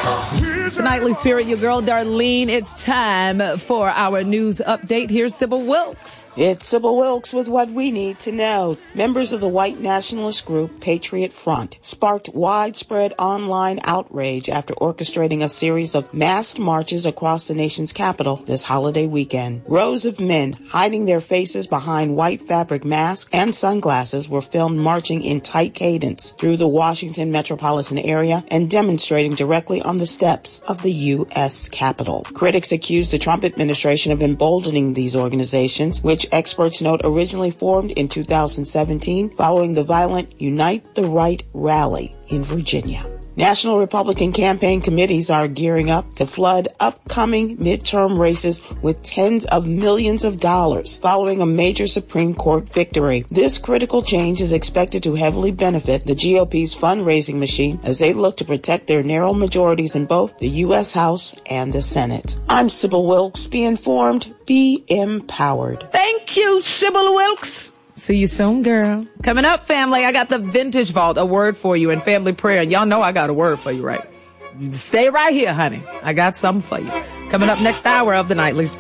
It's the Nightly Spirit, your girl Darlene. It's time for our news update. Here's Sybil Wilkes. It's Sybil Wilkes with what we need to know. Members of the white nationalist group Patriot Front sparked widespread online outrage after orchestrating a series of masked marches across the nation's capital this holiday weekend. Rows of men hiding their faces behind white fabric masks and sunglasses were filmed marching in tight cadence through the Washington metropolitan area and demonstrating directly on the steps of the U.S. Capitol. Critics accused the Trump administration of emboldening these organizations, which experts note originally formed in 2017 following the violent Unite the Right rally in Virginia. National Republican campaign committees are gearing up to flood upcoming midterm races with tens of millions of dollars following a major Supreme Court victory. This critical change is expected to heavily benefit the GOP's fundraising machine as they look to protect their narrow majorities in both the U.S. House and the Senate. I'm Sybil Wilkes. Be informed, be empowered. Thank you, Sybil Wilkes. See you soon, girl. Coming up, family, I got the Vintage Vault, a word for you, and family prayer. And y'all know I got a word for you, right? You stay right here, honey. I got something for you. Coming up next hour of the Nightly Spirit.